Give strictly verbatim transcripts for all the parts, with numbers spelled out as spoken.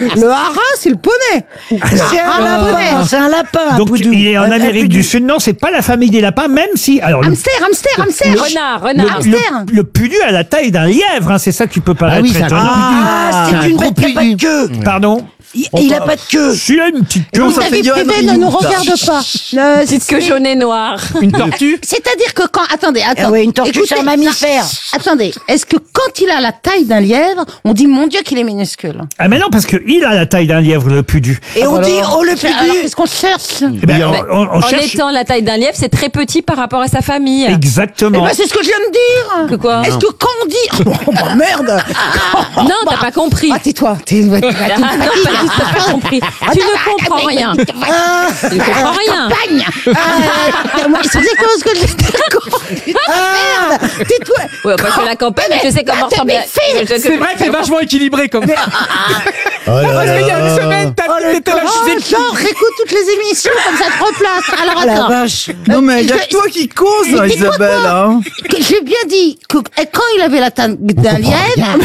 Le hara, c'est le poney. C'est un lapin. C'est un lapin. un Donc poudou. il est en Un- un Amérique poudou. du Sud. Non, c'est pas la famille des lapins, même si. Alors, le, Hamster, hamster, hamster. Renard, le, renard. le, hamster. le pudu a la taille d'un lièvre, hein, c'est ça qui peut paraître oui, c'est un étonnant. Ah, c'est une bête qui a pas de queue. Pardon. Il, il a pas de queue. S'il a une petite queue. David Privé ne nous regarde pas. Le- Petite queue c'est- jaune et noire. Une tortue. C'est-à-dire que quand, attendez, attendez. Ah ouais, une tortue, Écoutez, c'est un mammifère. Attendez, est-ce que quand il a la taille d'un lièvre, on dit mon Dieu qu'il est minuscule? Ah mais non, parce qu'il a la taille d'un lièvre, le pudu. Et on alors dit oh le Ah, pudu. Alors qu'est-ce qu'on cherche? Eh ben, Mais on, on- on En cherche. étant la taille d'un lièvre, c'est très petit par rapport à sa famille. Eh Exactement. ben c'est ce que je viens de dire. Que quoi Est-ce que quand on dit oh bah merde. Non, t'as pas compris. Ah tais-toi. T'es Ah, non, pas du tout, t'as pas compris. Tu ne comprends rien. Ah, Tu ne comprends rien. campagne. Ah, moi, c'est ce que je dis. Ah, tais-toi. Ouais, parce que la campagne, je sais comment mais ressemble. fais- je- je- C'est vrai que c'est vachement équilibré comme ça. Oh là Parce qu'il y a là. une semaine, t'as Oh, le t'étais là, je oh, disais, genre, écoute toutes les émissions, comme ça te replace. Alors, Ah la attends. vache. Non, mais il y a je- que toi qui cause, Mais tais-toi, Isabelle. toi. Hein. Que J'ai bien dit que et quand il avait la taille d'un lièvre,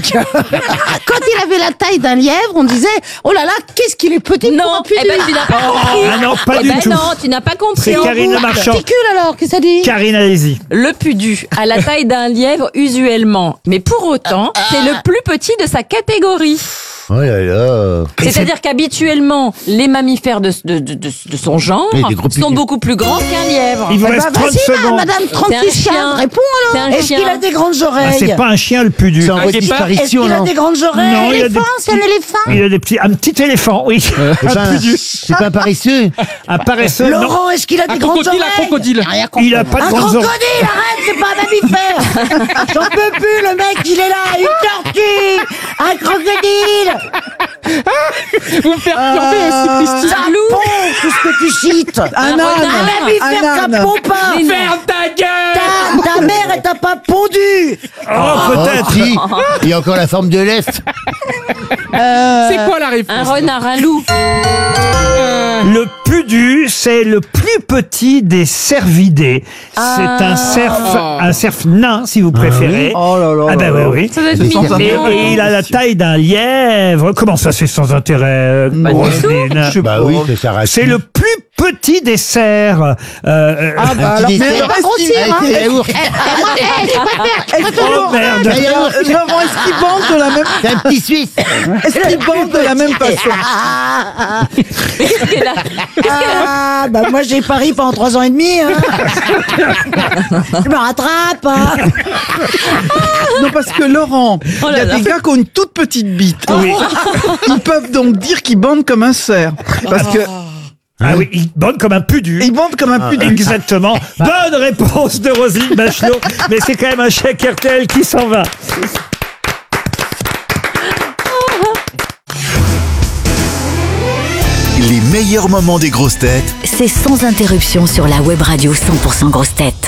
quand il avait la taille d'un lièvre, on disait oh là là, qu'est-ce qu'il est petit pour Non, un pudu. eh ben tu n'as pas compris. Ah non, pas Eh du ben tout. non, tu n'as pas compris. C'est Karine Le Marchand. Articule alors, qu'est-ce que ça dit? Karine, allez-y. Le pudu a la taille d'un lièvre usuellement, mais pour autant, c'est le plus petit de sa catégorie. Oh là là. C'est-à-dire qu'habituellement, les mammifères de, de, de, de- de son genre Oui, des gros sont pudus. beaucoup plus grands qu'un lièvre. Il vous Bah, reste trente vas-y, ma- secondes. madame C'est un trente-six chien. chiens, réponds C'est alors. un Est-ce chien. qu'il a des grandes Ah, oreilles? c'est pas un chien, le pudu. C'est en voie de guépard. Est-ce disparition, qu'il a non? des grandes oreilles? Non, il a des Éléphant, c'est un éléphant. Il a des petits, un petit éléphant, oui. C'est pas Un un- pudu. c'est pas un paresseux. Un paresseux, non. Laurent, est-ce qu'il a un des grandes crocodile, un oreilles? crocodile. J'ai rien compris. Il a pas de Un grandes oreilles. crocodile, arrête, c'est pas un mammifère. J'en peux plus, le mec, il est là. Une tortue, un crocodile, Vous me faites pleurer aussi, Christine. ça pond, tout ce que tu cites. Un Un âne. renard. Un mammifère, ça Un âne. pond pas. Mais non. Ferme ta gueule. Ta, ta mère, elle t'a pas pondu. Oh, Oh, peut-être. si. Il y a encore la forme de l'Est. C'est quoi la Un réponse? renard, un loup. Le pudu, c'est le plus petit des cervidés. C'est un cerf, un cerf nain, si vous préférez. Oh là là. Ah ben là oui, là. oui. Ça doit être C'est sans mignon. intérêt. Et il a la taille d'un lièvre. Comment ça, c'est sans intérêt, Bah, Roselyne? Je sais Bah pas. oui, c'est ça reste. C'est le plus petit des cerfs. Euh, euh, Ah bah alors, petit mais dessert. pas grossir, hein. Avec les yaourts. Eh, eh, moi, eh, je préfère, je préfère oh merde. Les yaourts. Euh, Laurent, est-ce qu'ils bandent de la même C'est un petit Suisse. Est-ce qu'ils bandent de la même façon? Qu'est-ce qu'elle a Ah, bah moi j'ai pari pendant trois ans et demi. Hein. Je me rattrape. Hein. Non, parce que Laurent, il Oh y là a là. des gars qui ont une toute petite bite. Oui. Ils peuvent donc dire qu'ils bandent comme un cerf. Parce que Ah oui, il bande comme un pudu. ils bandent comme un pudu. Exactement. Bonne réponse de Roselyne Bachelot. Mais c'est quand même un chèque R T L qui s'en va. Les meilleurs moments des grosses têtes C'est sans interruption sur la web radio cent pour cent grosses têtes.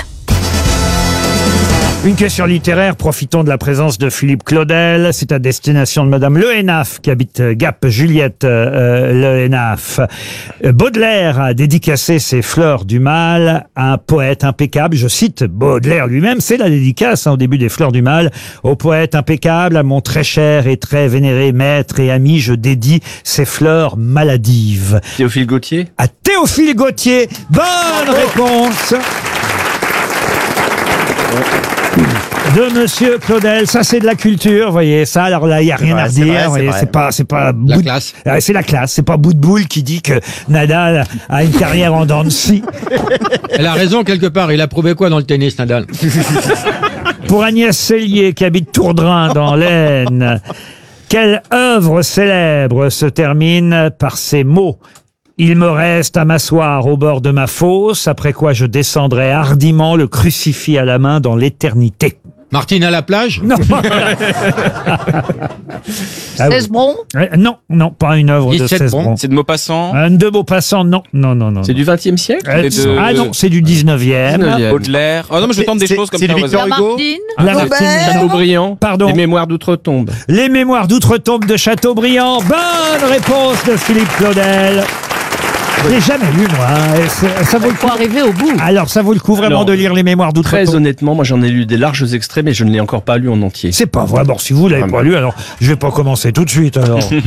Une question littéraire, profitons de la présence de Philippe Claudel. C'est à destination de Madame Le Hénaf, qui habite Gap, Juliette euh, Le Hénaf. Euh, Baudelaire a dédicacé ses Fleurs du Mal à un poète impeccable. Je cite Baudelaire lui-même, c'est la dédicace hein, au début des Fleurs du Mal. Au poète impeccable, à mon très cher et très vénéré maître et ami, je dédie ces fleurs maladives. Théophile Gautier. À Théophile Gautier, bonne réponse de Monsieur Claudel. Ça, c'est de la culture, vous voyez ça. Alors là, il y a rien vrai, à c'est dire. vrai, vous voyez, c'est c'est vrai. pas, c'est pas bout de- classe. Ah, c'est la classe. C'est pas bout de boule qui dit que Nadal a une carrière en dents de scie. Elle a raison quelque part. Il a prouvé quoi dans le tennis, Nadal? Pour Agnès Cellier, qui habite Tourdrin dans l'Aisne, quelle œuvre célèbre se termine par ces mots? Il me reste à m'asseoir au bord de ma fosse, après quoi je descendrai hardiment le crucifix à la main dans l'éternité. Martine à la plage? Non. Ah oui. Cesbron. Euh, Non, non, pas une œuvre de dix-sept Cesbron. bons. C'est de Maupassant. Un de Maupassant, non, non, non, non. C'est du vingtième siècle. Euh, C'est de- Ah non, c'est du dix-neuvième. dix-neuvième. Baudelaire. Oh non, mais je tente des C'est- choses comme c'est ça. du au Victor hasard. Hugo. La Chateaubriand. Pardon. Les mémoires d'outre-tombe. Les mémoires d'outre-tombe de Chateaubriand. Bonne réponse de Philippe Claudel. Je l'ai jamais lu, moi. hein. Et c'est- Ça vaut le coup. Faut arriver au bout. Alors, ça vaut le coup vraiment Alors, de lire les mémoires Très d'outre-tombe. honnêtement, moi j'en ai lu des larges extraits, mais je ne l'ai encore pas lu en entier. C'est pas vrai. Bon, si vous l'avez Ah, pas bah. lu, alors je vais pas commencer tout de suite. Alors.